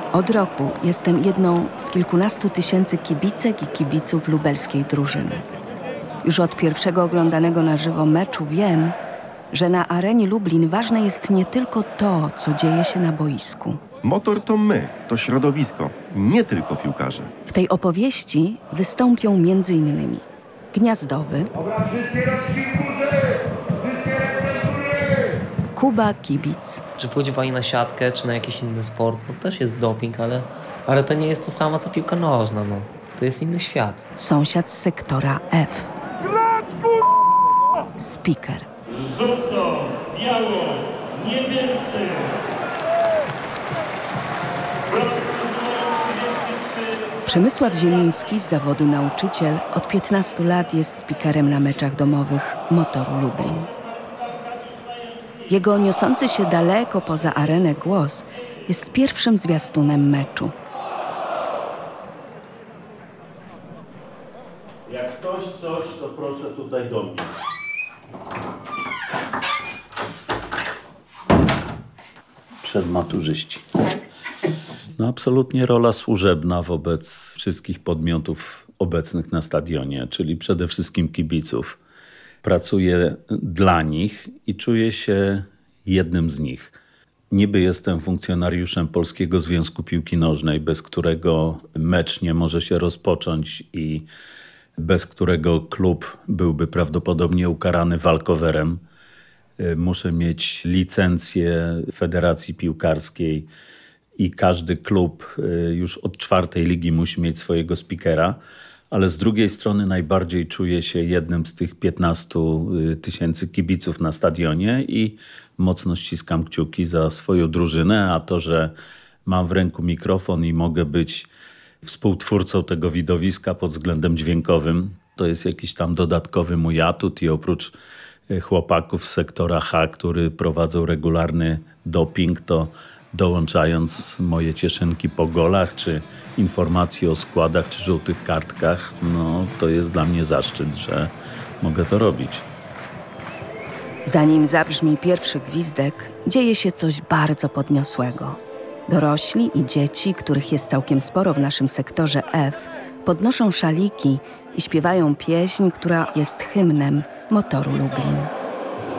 Od roku jestem jedną z kilkunastu tysięcy kibicek i kibiców lubelskiej drużyny. Już od pierwszego oglądanego na żywo meczu wiem, że na arenie Lublin ważne jest nie tylko to, co dzieje się na boisku. Motor to my, to środowisko, nie tylko piłkarze. W tej opowieści wystąpią m.in. Gniazdowy, Kuba Kibic. Czy pójdzie pani na siatkę, czy na jakiś inny sport, no też jest doping, ale to nie jest to samo, co piłka nożna, no. To jest inny świat. Sąsiad z sektora F. Speaker. Żółto, biało, niebiescy. Przemysław Ziemiński z zawodu nauczyciel od 15 lat jest speakerem na meczach domowych Motoru Lublin. Jego niosący się daleko poza arenę głos jest pierwszym zwiastunem meczu. Jak ktoś coś, to proszę tutaj do mnie. Przedmaturzyści. No absolutnie rola służebna wobec wszystkich podmiotów obecnych na stadionie, czyli przede wszystkim kibiców. Pracuję dla nich i czuję się jednym z nich. Niby jestem funkcjonariuszem Polskiego Związku Piłki Nożnej, bez którego mecz nie może się rozpocząć i bez którego klub byłby prawdopodobnie ukarany walkowerem. Muszę mieć licencję Federacji Piłkarskiej i każdy klub już od 4. ligi musi mieć swojego speakera, ale z drugiej strony najbardziej czuję się jednym z tych 15 tysięcy kibiców na stadionie i mocno ściskam kciuki za swoją drużynę, a to, że mam w ręku mikrofon i mogę być współtwórcą tego widowiska pod względem dźwiękowym, to jest jakiś tam dodatkowy mój atut i oprócz chłopaków z sektora H, którzy prowadzą regularny doping, to dołączając moje cieszynki po golach, czy informacje o składach, czy żółtych kartkach, no to jest dla mnie zaszczyt, że mogę to robić. Zanim zabrzmi pierwszy gwizdek, dzieje się coś bardzo podniosłego. Dorośli i dzieci, których jest całkiem sporo w naszym sektorze F, podnoszą szaliki i śpiewają pieśń, która jest hymnem Motoru Lublin.